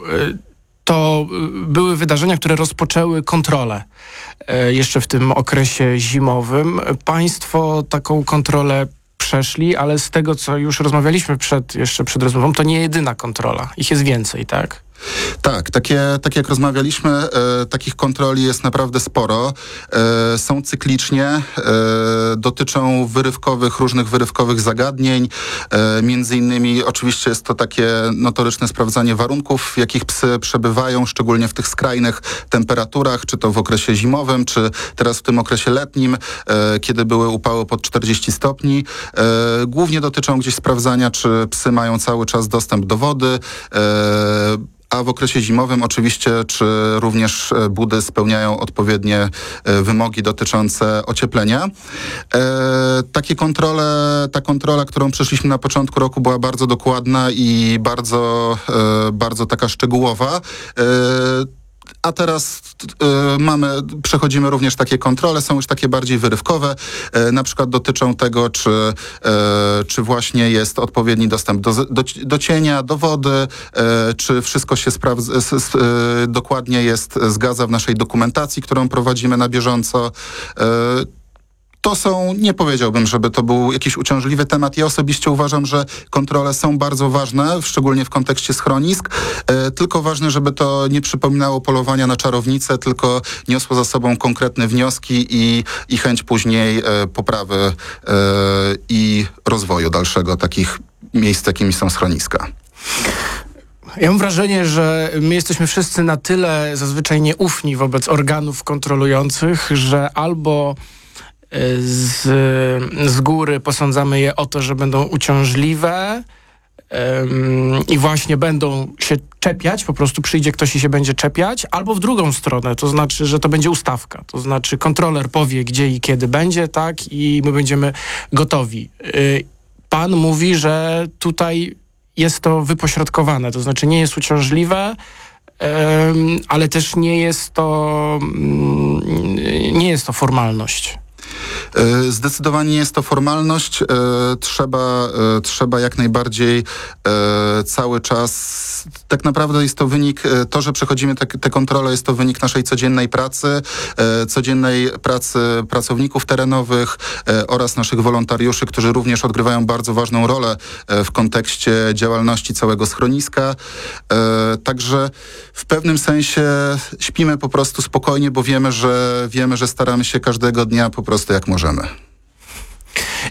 To były wydarzenia, które rozpoczęły kontrolę e, jeszcze w tym okresie zimowym. Państwo taką kontrolę przeszli, ale z tego, co już rozmawialiśmy przed, jeszcze przed rozmową, to nie jedyna kontrola. Ich jest więcej, tak? Tak, takie, tak jak rozmawialiśmy, e, takich kontroli jest naprawdę sporo. E, są cyklicznie, e, dotyczą wyrywkowych, różnych wyrywkowych zagadnień. E, między innymi oczywiście jest to takie notoryczne sprawdzanie warunków, w jakich psy przebywają, szczególnie w tych skrajnych temperaturach, czy to w okresie zimowym, czy teraz w tym okresie letnim, e, kiedy były upały pod czterdzieści stopni. E, głównie dotyczą gdzieś sprawdzania, czy psy mają cały czas dostęp do wody, e, a w okresie zimowym oczywiście, czy również budy spełniają odpowiednie wymogi dotyczące ocieplenia. E, takie kontrole, ta kontrola, którą przeszliśmy na początku roku, była bardzo dokładna i bardzo, e, bardzo taka szczegółowa. E, A teraz y, mamy, przechodzimy również takie kontrole, są już takie bardziej wyrywkowe, y, na przykład dotyczą tego, czy, y, czy właśnie jest odpowiedni dostęp do, do, do cienia, do wody, y, czy wszystko się sprawdza, y, dokładnie jest, zgadza w naszej dokumentacji, którą prowadzimy na bieżąco. Y, To są, nie powiedziałbym, żeby to był jakiś uciążliwy temat. Ja osobiście uważam, że kontrole są bardzo ważne, szczególnie w kontekście schronisk. E, tylko ważne, żeby to nie przypominało polowania na czarownicę, tylko niosło za sobą konkretne wnioski i, i chęć później e, poprawy e, i rozwoju dalszego takich miejsc, jakimi są schroniska. Ja mam wrażenie, że my jesteśmy wszyscy na tyle zazwyczaj nieufni wobec organów kontrolujących, że albo Z, z góry posądzamy je o to, że będą uciążliwe um, i właśnie będą się czepiać, po prostu przyjdzie ktoś i się będzie czepiać, albo w drugą stronę, to znaczy, że to będzie ustawka, to znaczy kontroler powie, gdzie i kiedy będzie, tak, i my będziemy gotowi. Y, pan mówi, że tutaj jest to wypośrodkowane, to znaczy nie jest uciążliwe, um, ale też nie jest to um, nie jest to formalność. Zdecydowanie jest to formalność. Trzeba, trzeba jak najbardziej cały czas, tak naprawdę jest to wynik, to, że przechodzimy te, te kontrole, jest to wynik naszej codziennej pracy, codziennej pracy pracowników terenowych oraz naszych wolontariuszy, którzy również odgrywają bardzo ważną rolę w kontekście działalności całego schroniska. Także w pewnym sensie śpimy po prostu spokojnie, bo wiemy, że wiemy, że staramy się każdego dnia po prostu jak możemy.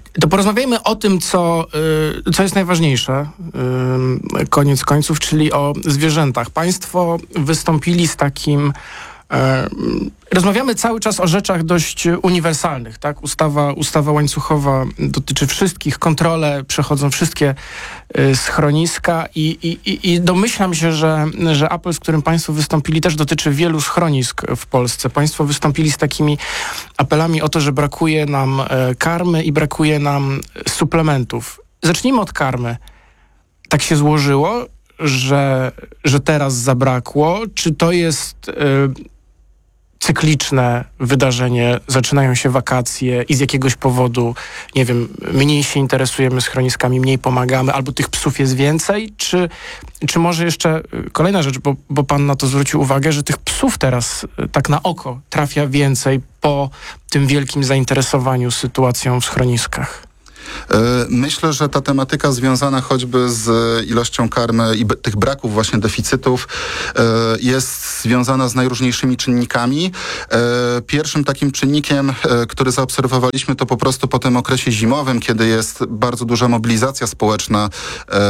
To porozmawiajmy o tym, co, y, co jest najważniejsze, y, koniec końców, czyli o zwierzętach. Państwo wystąpili z takim... Y, rozmawiamy cały czas o rzeczach dość uniwersalnych, tak? Ustawa, ustawa łańcuchowa dotyczy wszystkich, kontrole przechodzą wszystkie y, schroniska i, i, i domyślam się, że, że apel, z którym państwo wystąpili, też dotyczy wielu schronisk w Polsce. Państwo wystąpili z takimi apelami o to, że brakuje nam y, karmy i brakuje nam suplementów. Zacznijmy od karmy. Tak się złożyło, że, że teraz zabrakło? Czy to jest... Y, cykliczne wydarzenie, zaczynają się wakacje i z jakiegoś powodu, nie wiem, mniej się interesujemy schroniskami, mniej pomagamy, albo tych psów jest więcej, czy, czy może jeszcze kolejna rzecz, bo, bo pan na to zwrócił uwagę, że tych psów teraz tak na oko trafia więcej po tym wielkim zainteresowaniu sytuacją w schroniskach. Myślę, że ta tematyka związana choćby z ilością karmy i b- tych braków właśnie deficytów y, jest związana z najróżniejszymi czynnikami. Y, pierwszym takim czynnikiem, y, który zaobserwowaliśmy, to po prostu po tym okresie zimowym, kiedy jest bardzo duża mobilizacja społeczna, y,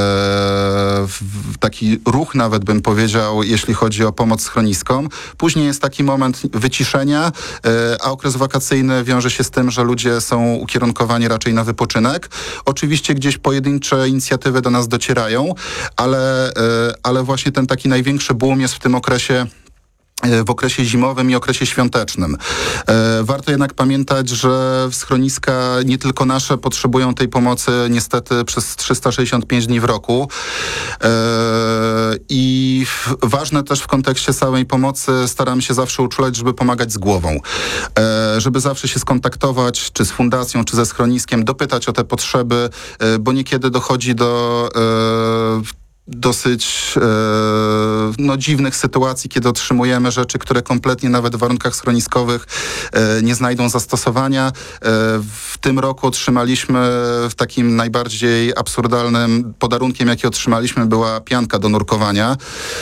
w, taki ruch nawet bym powiedział, jeśli chodzi o pomoc schroniskom. Później jest taki moment wyciszenia, y, a okres wakacyjny wiąże się z tym, że ludzie są ukierunkowani raczej na wypoczynek. Oczywiście gdzieś pojedyncze inicjatywy do nas docierają, ale, ale właśnie ten taki największy boom jest w tym okresie w okresie zimowym i okresie świątecznym. E, warto jednak pamiętać, że schroniska nie tylko nasze potrzebują tej pomocy niestety przez trzysta sześćdziesiąt pięć dni w roku. E, I ważne też w kontekście całej pomocy staramy się zawsze uczulać, żeby pomagać z głową. E, żeby zawsze się skontaktować czy z fundacją, czy ze schroniskiem, dopytać o te potrzeby, e, bo niekiedy dochodzi do e, dosyć e, no, dziwnych sytuacji, kiedy otrzymujemy rzeczy, które kompletnie nawet w warunkach schroniskowych e, nie znajdą zastosowania. E, w tym roku otrzymaliśmy w takim najbardziej absurdalnym podarunkiem, jaki otrzymaliśmy, była pianka do nurkowania.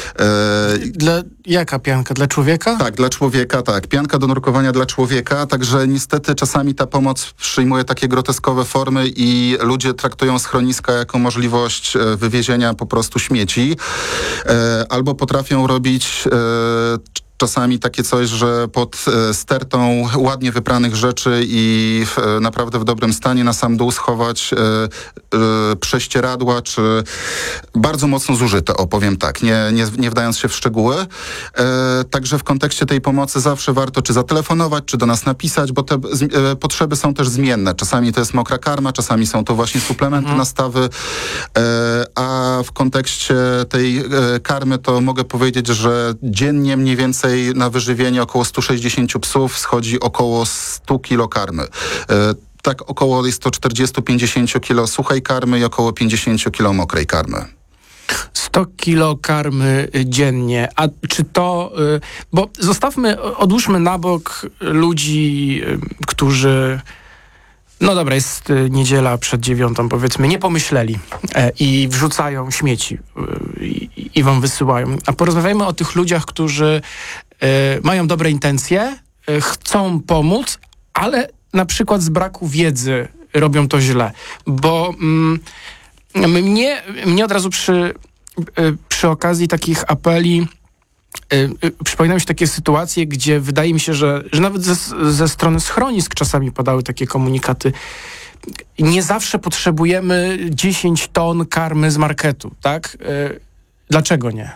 E, Dla, jaka pianka? Dla człowieka? Tak, dla człowieka, tak. Pianka do nurkowania dla człowieka, także niestety czasami ta pomoc przyjmuje takie groteskowe formy i ludzie traktują schroniska jako możliwość e, wywiezienia po prostu śmieci, e, albo potrafią robić e, czasami takie coś, że pod e, stertą ładnie wypranych rzeczy i e, naprawdę w dobrym stanie na sam dół schować e, e, prześcieradła, czy bardzo mocno zużyte, opowiem tak, nie, nie, nie wdając się w szczegóły. E, także w kontekście tej pomocy zawsze warto czy zatelefonować, czy do nas napisać, bo te e, potrzeby są też zmienne. Czasami to jest mokra karma, czasami są to właśnie suplementy, mhm. nastawy, e, a w kontekście tej e, karmy to mogę powiedzieć, że dziennie mniej więcej na wyżywienie około sto sześćdziesiąt psów schodzi około sto kilo karmy. E, tak około jest to czterdzieści do pięćdziesięciu kilo suchej karmy i około pięćdziesiąt kilo mokrej karmy. sto kilo karmy dziennie. A czy to... Bo zostawmy, odłóżmy na bok ludzi, którzy... No dobra, jest niedziela przed dziewiątą, powiedzmy, nie pomyśleli e, i wrzucają śmieci e, i, i wam wysyłają. A porozmawiajmy o tych ludziach, którzy e, mają dobre intencje, e, chcą pomóc, ale na przykład z braku wiedzy robią to źle. Bo mm, mnie, mnie od razu przy, e, przy okazji takich apeli przypominają się takie sytuacje, gdzie wydaje mi się, że, że nawet ze, ze strony schronisk czasami padały takie komunikaty. Nie zawsze potrzebujemy dziesięć ton karmy z marketu, tak? Dlaczego nie?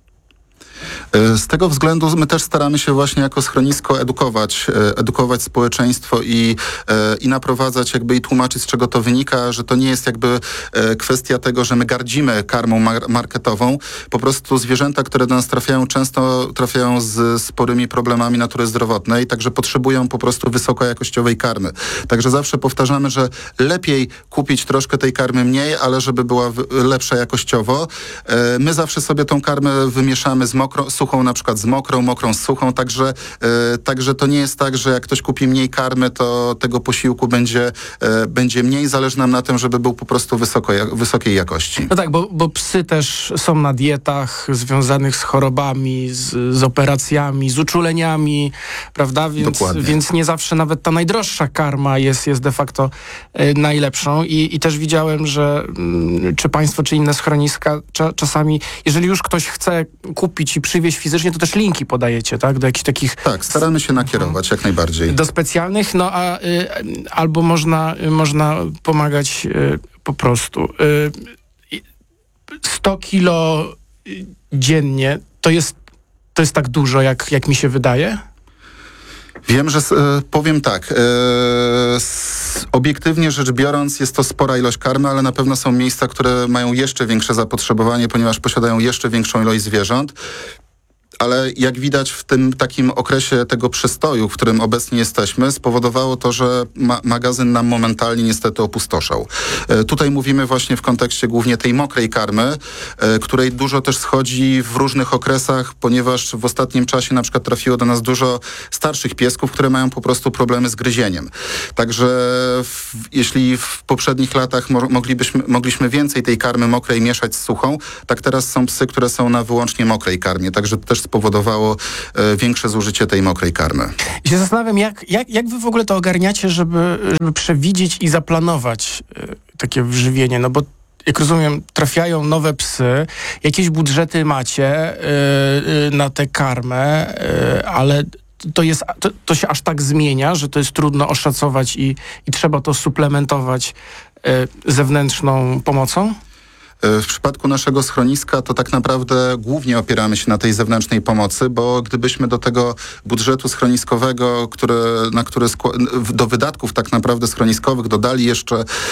Z tego względu my też staramy się właśnie jako schronisko edukować, edukować społeczeństwo i, i naprowadzać jakby i tłumaczyć, z czego to wynika, że to nie jest jakby kwestia tego, że my gardzimy karmą mar- marketową. Po prostu zwierzęta, które do nas trafiają, często trafiają z sporymi problemami natury zdrowotnej, także potrzebują po prostu wysokojakościowej karmy. Także zawsze powtarzamy, że lepiej kupić troszkę tej karmy mniej, ale żeby była lepsza jakościowo. My zawsze sobie tą karmę wymieszamy z mokrą, suchą na przykład z mokrą, mokrą z suchą, także, e, także to nie jest tak, że jak ktoś kupi mniej karmy, to tego posiłku będzie, e, będzie mniej. Zależy nam na tym, żeby był po prostu wysoko, wysokiej jakości. No tak, bo, bo psy też są na dietach związanych z chorobami, z, z operacjami, z uczuleniami, prawda? Więc, więc nie zawsze nawet ta najdroższa karma jest, jest de facto y, najlepszą. I, I też widziałem, że y, czy państwo, czy inne schroniska cza, czasami, jeżeli już ktoś chce kupić i przywieźć fizycznie, to też linki podajecie, tak? Do jakichś takich... Tak, staramy się nakierować, jak najbardziej. Do specjalnych, no a y, albo można, y, można pomagać y, po prostu. Y, sto kilo dziennie, to jest, to jest tak dużo, jak, jak mi się wydaje? Wiem, że e, powiem tak, e, s, obiektywnie rzecz biorąc jest to spora ilość karmy, ale na pewno są miejsca, które mają jeszcze większe zapotrzebowanie, ponieważ posiadają jeszcze większą ilość zwierząt. Ale jak widać w tym takim okresie tego przestoju, w którym obecnie jesteśmy, spowodowało to, że ma- magazyn nam momentalnie niestety opustoszał. E, tutaj mówimy właśnie w kontekście głównie tej mokrej karmy, e, której dużo też schodzi w różnych okresach, ponieważ w ostatnim czasie na przykład trafiło do nas dużo starszych piesków, które mają po prostu problemy z gryzieniem. Także w, jeśli w poprzednich latach mo- moglibyśmy, mogliśmy więcej tej karmy mokrej mieszać z suchą, tak teraz są psy, które są na wyłącznie mokrej karmie. Także też spowodowało e, większe zużycie tej mokrej karmy. I się zastanawiam, jak, jak, jak wy w ogóle to ogarniacie, żeby, żeby przewidzieć i zaplanować e, takie wyżywienie, no bo jak rozumiem, trafiają nowe psy, jakieś budżety macie e, e, na tę karmę, e, ale to, jest, to, to się aż tak zmienia, że to jest trudno oszacować i, i trzeba to suplementować e, zewnętrzną pomocą? W przypadku naszego schroniska to tak naprawdę głównie opieramy się na tej zewnętrznej pomocy, bo gdybyśmy do tego budżetu schroniskowego, który, na który skła- do wydatków tak naprawdę schroniskowych dodali jeszcze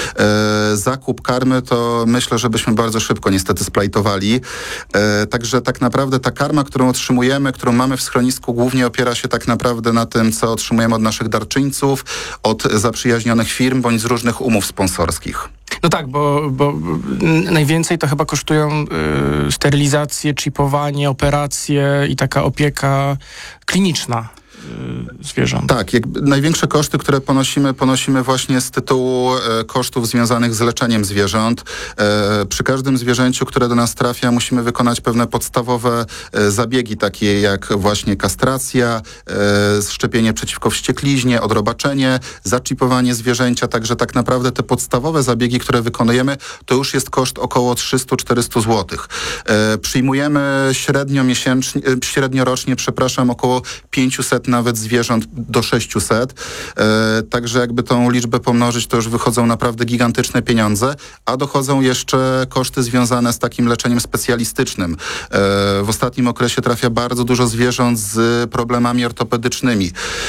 e, zakup karmy, to myślę, że byśmy bardzo szybko niestety splajtowali. E, także tak naprawdę ta karma, którą otrzymujemy, którą mamy w schronisku, głównie opiera się tak naprawdę na tym, co otrzymujemy od naszych darczyńców, od zaprzyjaźnionych firm, bądź z różnych umów sponsorskich. No tak, bo, bo najwięcej to chyba kosztują y, sterylizacje, chipowanie, operacje i taka opieka kliniczna y, zwierząt. Tak, jak, największe koszty, które ponosimy, ponosimy właśnie z tytułu e, kosztów związanych z leczeniem zwierząt. E, przy każdym zwierzęciu, które do nas trafia, musimy wykonać pewne podstawowe e, zabiegi, takie jak właśnie kastracja, e, szczepienie przeciwko wściekliźnie, odrobaczenie, zaczipowanie zwierzęcia, także tak naprawdę te podstawowe zabiegi, które wykonujemy, to już jest koszt około trzysta do czterystu złotych. E, przyjmujemy średnio miesięcznie, średnio rocznie, przepraszam, około pięćset nawet zwierząt do sześciuset. E, także jakby tą liczbę pomnożyć, to już wychodzą naprawdę gigantyczne pieniądze, a dochodzą jeszcze koszty związane z takim leczeniem specjalistycznym. E, w ostatnim okresie trafia bardzo dużo zwierząt z problemami ortopedycznymi. E,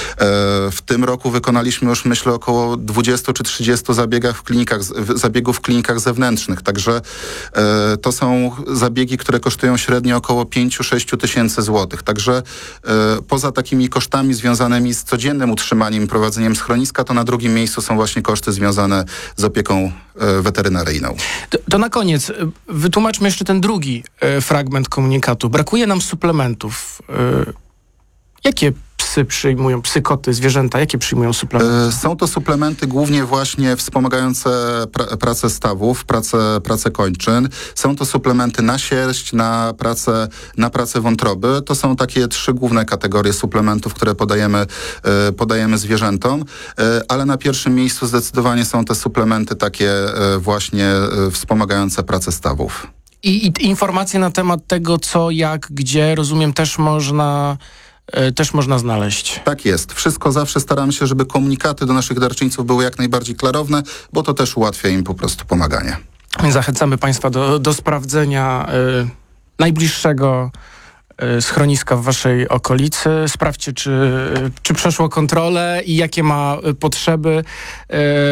w tym roku wykonaliśmy już, myślę, około dwudziestu czy trzydziestu zabiegach w klinikach, zabiegów w klinikach zewnętrznych. Także e, to są zabiegi, które kosztują średnio około pięć do sześciu tysięcy złotych. Także e, poza takimi kosztami związanymi z codziennym utrzymaniem i prowadzeniem schroniska, to na drugim miejscu są właśnie koszty związane z opieką e, weterynaryjną. To, to na koniec wytłumaczmy jeszcze ten drugi e, fragment komunikatu. Brakuje nam suplementów. E, jakie psy przyjmują, psy, koty, zwierzęta, jakie przyjmują suplementy? Są to suplementy głównie właśnie wspomagające pra- pracę stawów, pracę, pracę kończyn. Są to suplementy na sierść, na pracę, na pracę wątroby. To są takie trzy główne kategorie suplementów, które podajemy, e, podajemy zwierzętom, e, ale na pierwszym miejscu zdecydowanie są te suplementy takie e, właśnie e, wspomagające pracę stawów. I, I informacje na temat tego, co, jak, gdzie, rozumiem, też można... też można znaleźć. Tak jest. Wszystko zawsze staramy się, żeby komunikaty do naszych darczyńców były jak najbardziej klarowne, bo to też ułatwia im po prostu pomaganie. Zachęcamy Państwa do, do sprawdzenia y, najbliższego y, schroniska w Waszej okolicy. Sprawdźcie, czy, czy przeszło kontrolę i jakie ma potrzeby, y,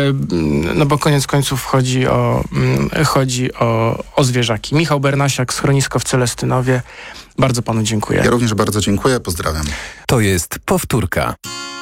no bo koniec końców chodzi o, y, chodzi o, o zwierzaki. Michał Bernasiak, schronisko w Celestynowie. Bardzo panu dziękuję. Ja również bardzo dziękuję, pozdrawiam. To jest powtórka.